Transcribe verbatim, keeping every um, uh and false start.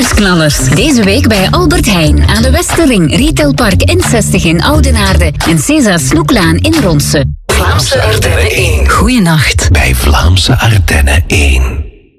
Nieuwsknallers. Deze week bij Albert Heijn aan de Westerring, Retailpark N zestig in Oudenaarde en César Snoeklaan in Ronse. Vlaamse Ardennen één. Goeienacht. Bij Vlaamse Ardennen één.